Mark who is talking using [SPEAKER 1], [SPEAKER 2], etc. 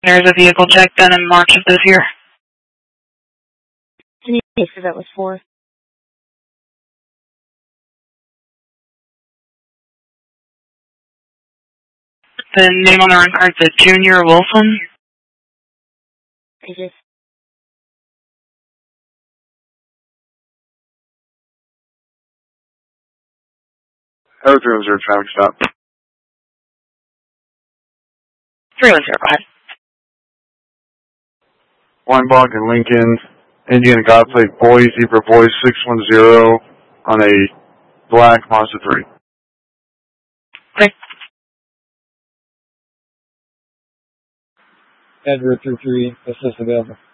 [SPEAKER 1] There's a vehicle check done in March of this year.
[SPEAKER 2] Can you say who that was for?
[SPEAKER 1] The name on the run card's a Junior Wilson.
[SPEAKER 2] I just...
[SPEAKER 3] Oh, 310 traffic stop.
[SPEAKER 2] 310, go ahead.
[SPEAKER 3] Weinbach and Lincoln, Indiana Godplate Boy, Zebra Boy 610 on a black Mazda 3.
[SPEAKER 1] Okay.
[SPEAKER 4] Edward 33, assist available.